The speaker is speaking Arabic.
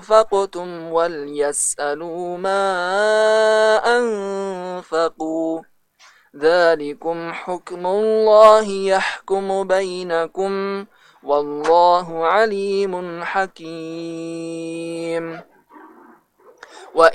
أنفقتم وليسألوا ما أنفقوا ذلكم حكم الله يحكم بينكم والله عليم حكيم